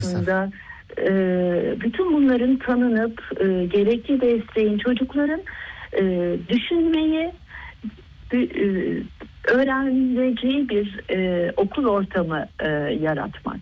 aslında bütün bunların tanınıp gerekli desteğin çocukların düşünmeyi öğreneceği bir okul ortamı yaratmak.